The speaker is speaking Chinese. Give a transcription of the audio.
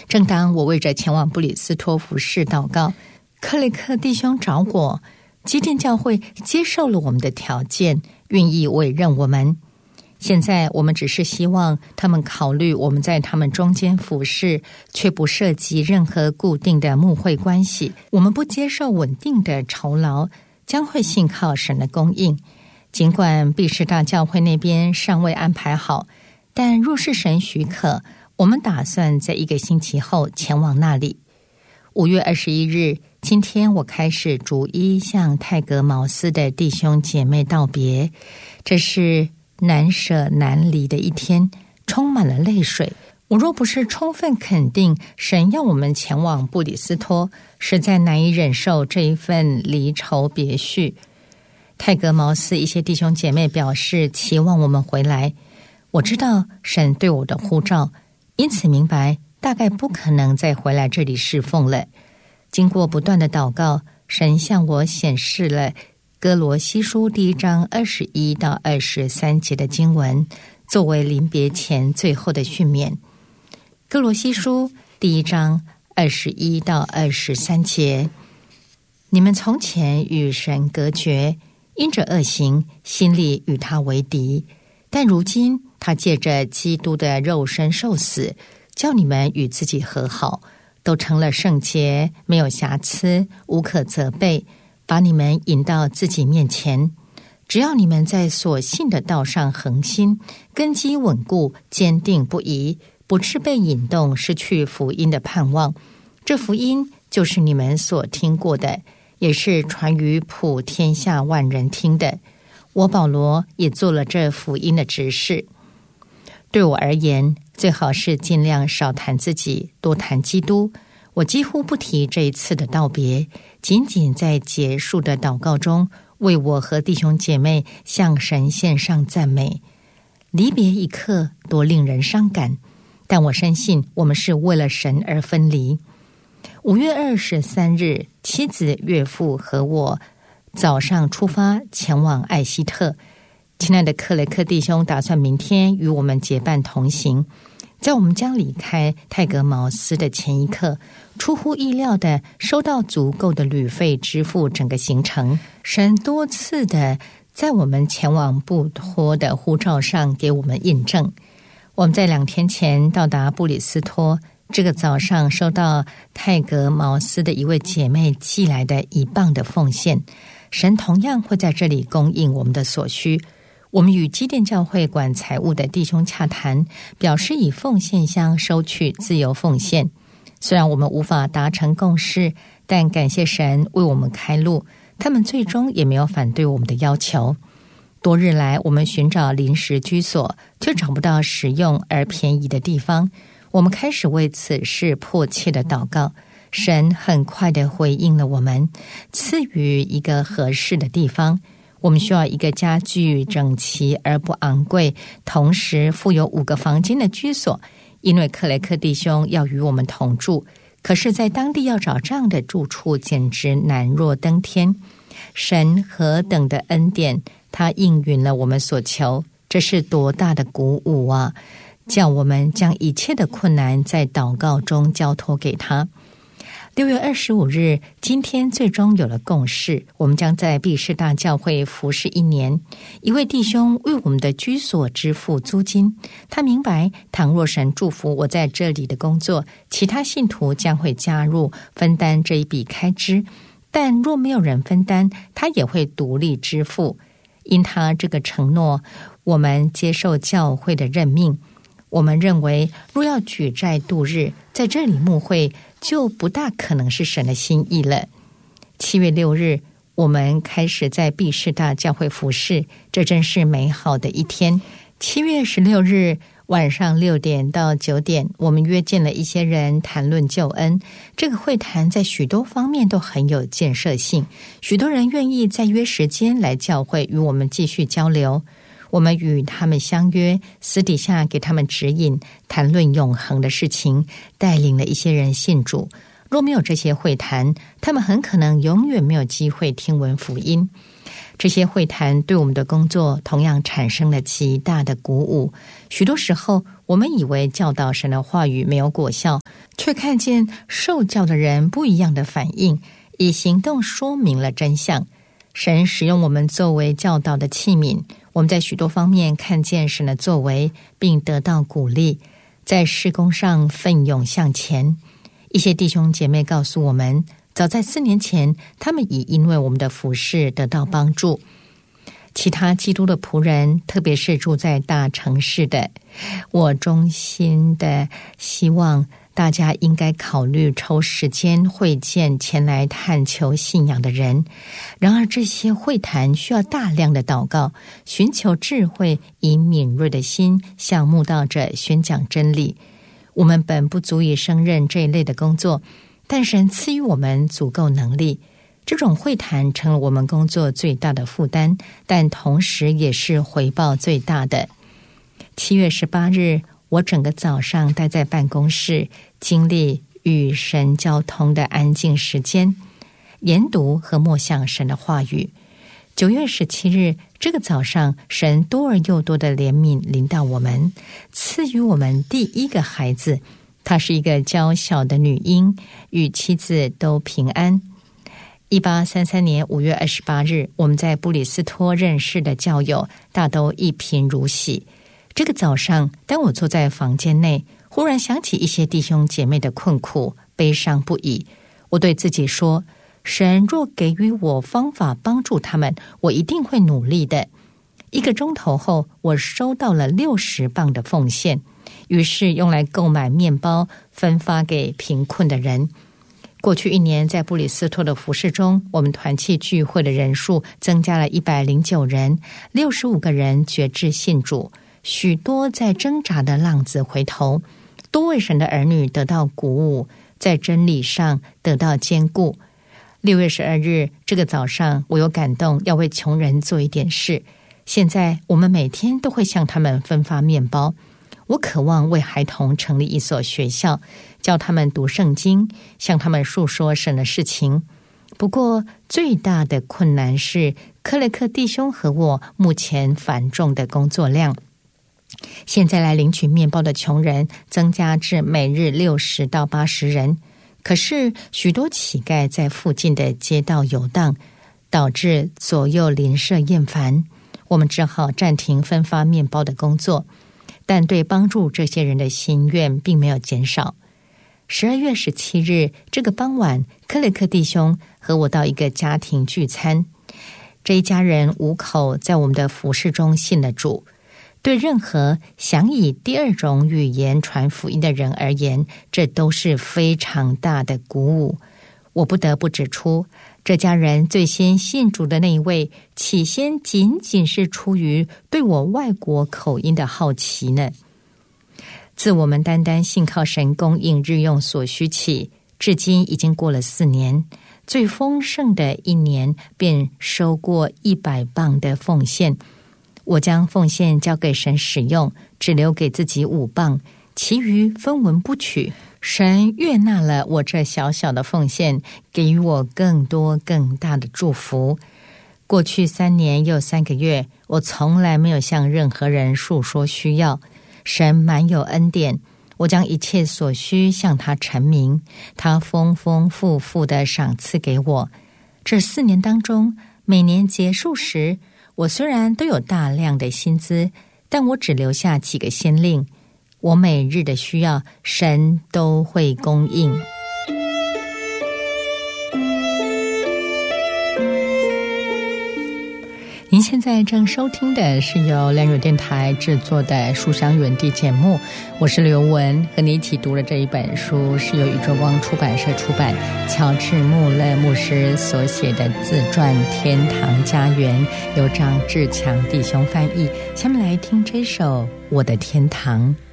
正当我为着前往布里斯托服事祷告，克雷克弟兄找我，基甸教会接受了我们的条件，愿意委任我们。现在我们只是希望他们考虑我们在他们中间服事，却不涉及任何固定的牧会关系。我们不接受稳定的酬劳，将会信靠神的供应。尽管毕士大教会那边尚未安排好，但若是神许可，我们打算在1个星期后前往那里。5月21日，今天我开始逐一向泰格茅斯的弟兄姐妹道别，这是难舍难离的一天，充满了泪水。我若不是充分肯定神要我们前往布里斯托，实在难以忍受这一份离愁别绪。泰格茅斯一些弟兄姐妹表示期望我们回来，我知道神对我的呼召，因此明白大概不可能再回来这里侍奉了。经过不断的祷告，神向我显示了哥罗西书1章21到23节的经文，作为临别前最后的训勉。哥罗西书1章21到23节，你们从前与神隔绝，因着恶行，心里与他为敌，但如今他借着基督的肉身受死，叫你们与自己和好，都成了圣洁，没有瑕疵，无可责备，把你们引到自己面前。只要你们在所信的道上恒心，根基稳固，坚定不移，不致被引动失去福音的盼望。这福音就是你们所听过的，也是传于普天下万人听的。我保罗也做了这福音的执事。对我而言，最好是尽量少谈自己，多谈基督。我几乎不提这一次的道别，仅仅在结束的祷告中，为我和弟兄姐妹向神献上赞美。离别一刻，多令人伤感，但我深信我们是为了神而分离。5月23日，妻子、岳父和我早上出发前往艾希特。亲爱的克雷克弟兄打算明天与我们结伴同行。在我们将离开泰格茅斯的前一刻，出乎意料的收到足够的旅费支付整个行程。神多次的在我们前往布托的护照上给我们印证。我们在2天前到达布里斯托，这个早上收到泰格茅斯的一位姐妹寄来的1磅的奉献。神同样会在这里供应我们的所需。我们与基甸教会管财务的弟兄洽谈，表示以奉献箱收取自由奉献。虽然我们无法达成共识，但感谢神为我们开路，他们最终也没有反对我们的要求。多日来，我们寻找临时居所，却找不到实用而便宜的地方。我们开始为此事迫切的祷告，神很快的回应了我们，赐予一个合适的地方。我们需要一个家具整齐而不昂贵，同时附有5个房间的居所，因为克雷克弟兄要与我们同住，可是在当地要找这样的住处简直难若登天。神何等的恩典，他应允了我们所求，这是多大的鼓舞啊！叫我们将一切的困难在祷告中交托给他。6月25日，今天最终有了共识，我们将在毕士大教会服侍1年。一位弟兄为我们的居所支付租金，他明白倘若神祝福我在这里的工作，其他信徒将会加入分担这一笔开支，但若没有人分担，他也会独立支付。因他这个承诺，我们接受教会的任命。我们认为若要举债度日，在这里牧会就不大可能是神的心意了。7月6日，我们开始在毕士大教会服侍，这真是美好的一天。7月16日晚上6点到9点，我们约见了一些人谈论救恩。这个会谈在许多方面都很有建设性，许多人愿意再约时间来教会与我们继续交流。我们与他们相约，私底下给他们指引，谈论永恒的事情，带领了一些人信主。 若没有这些会谈，他们很可能永远没有机会听闻福音。这些会谈对我们的工作同样产生了极大的鼓舞。许多时候，我们以为教导神的话语没有果效，却看见受教的人不一样的反应，以行动说明了真相。神使用我们作为教导的器皿，我们在许多方面看见神的作为，并得到鼓励，在事工上奋勇向前。一些弟兄姐妹告诉我们，早在4年前，他们已因为我们的服事得到帮助。其他基督的仆人，特别是住在大城市的，我衷心的希望大家应该考虑抽时间会见前来探求信仰的人。然而这些会谈需要大量的祷告，寻求智慧，以敏锐的心向慕道者宣讲真理。我们本不足以胜任这一类的工作，但神赐予我们足够能力。这种会谈成了我们工作最大的负担，但同时也是回报最大的。7月18日，我整个早上待在办公室，经历与神交通的安静时间，研读和默想神的话语。9月17日，这个早上，神多而又多的怜悯临到我们，赐予我们第一个孩子。她是一个娇小的女婴，与妻子都平安。1833年5月28日，我们在布里斯托认识的教友大都一贫如洗。这个早上，当我坐在房间内，忽然想起一些弟兄姐妹的困苦，悲伤不已。我对自己说，神若给予我方法帮助他们，我一定会努力的。1个钟头后，我收到了60磅的奉献，于是用来购买面包，分发给贫困的人。过去1年，在布里斯托的服事中，我们团契聚会的人数增加了109人，65个人决志信主，许多在挣扎的浪子回头，多位神的儿女得到鼓舞，在真理上得到坚固。6月12日，这个早上，我有感动要为穷人做一点事。现在我们每天都会向他们分发面包。我渴望为孩童成立一所学校，教他们读圣经，向他们述说神的事情。不过最大的困难是克雷克弟兄和我目前繁重的工作量。现在来领取面包的穷人增加至每日60到80人，可是许多乞丐在附近的街道游荡，导致左右邻舍厌烦。我们只好暂停分发面包的工作，但对帮助这些人的心愿并没有减少。12月17日这个傍晚，克雷克弟兄和我到一个家庭聚餐。这一家人5口在我们的服事中信了主。对任何想以第2种语言传福音的人而言，这都是非常大的鼓舞。我不得不指出，这家人最先信主的那一位，起先仅仅是出于对我外国口音的好奇呢。自我们单单信靠神供应日用所需起，至今已经过了4年，最丰盛的1年便收过100磅的奉献。我将奉献交给神使用，只留给自己5磅，其余分文不取。神悦纳了我这小小的奉献，给予我更多更大的祝福。过去3年又3个月，我从来没有向任何人述说需要。神满有恩典，我将一切所需向他陈明，他丰丰富富的赏赐给我。这4年当中，每年结束时，我虽然都有大量的薪资，但我只留下几个先令。我每日的需要，神都会供应。您现在正收听的是由良友电台制作的书香园地节目，我是刘文，和你一起读的这一本书是由宇宙光出版社出版，乔治穆勒牧师所写的自传《天堂家园》，由张志强弟兄翻译。下面来听这首《我的天堂》。